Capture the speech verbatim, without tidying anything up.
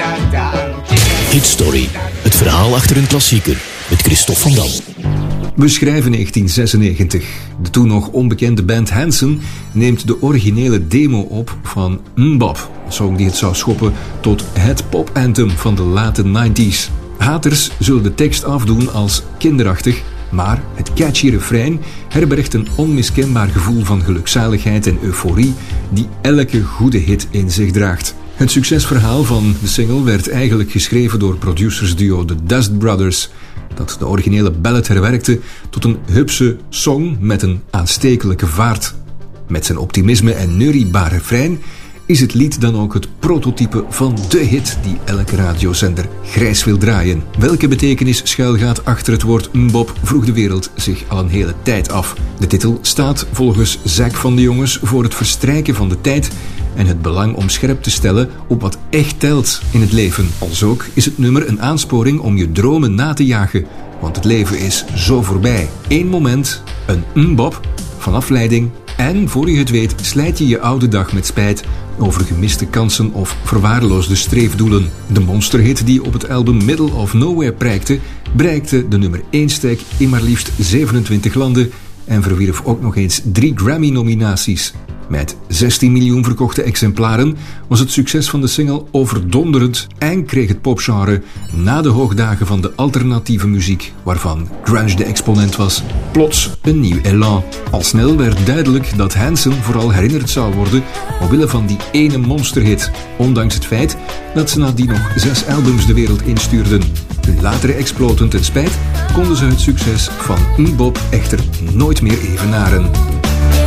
Hitstory, het verhaal achter een klassieker, met Christophe van Dam. We schrijven negentien zesennegentig. De toen nog onbekende band Hanson neemt de originele demo op van MMMBop, een song die het zou schoppen tot het pop-anthem van de late negentig's. Haters zullen de tekst afdoen als kinderachtig, maar het catchy refrein herbergt een onmiskenbaar gevoel van gelukzaligheid en euforie die elke goede hit in zich draagt. Het succesverhaal van de single werd eigenlijk geschreven door producersduo The Dust Brothers, dat de originele ballad herwerkte tot een hupse song met een aanstekelijke vaart. Met zijn optimisme en neuriebare refrein is het lied dan ook het prototype van de hit die elke radiozender grijs wil draaien. Welke betekenis schuilgaat achter het woord MMMBop, vroeg de wereld zich al een hele tijd af. De titel staat volgens Zack van de Jongens voor het verstrijken van de tijd en het belang om scherp te stellen op wat echt telt in het leven. Alsook is het nummer een aansporing om je dromen na te jagen, want het leven is zo voorbij. Eén moment, een MMMBop, van afleiding en voor je het weet slijt je je oude dag met spijt over gemiste kansen of verwaarloosde streefdoelen. De monsterhit die op het album Middle of Nowhere prijkte, bereikte de nummer één steek in maar liefst zevenentwintig landen en verwierf ook nog eens drie Grammy-nominaties. Met zestien miljoen verkochte exemplaren was het succes van de single overdonderend en kreeg het popgenre na de hoogdagen van de alternatieve muziek, waarvan grunge de exponent was, plots een nieuw elan. Al snel werd duidelijk dat Hanson vooral herinnerd zou worden omwille van die ene monsterhit, ondanks het feit dat ze nadien nog zes albums de wereld instuurden. Hun latere exploten ten spijt konden ze het succes van MMMBop echter nooit meer evenaren.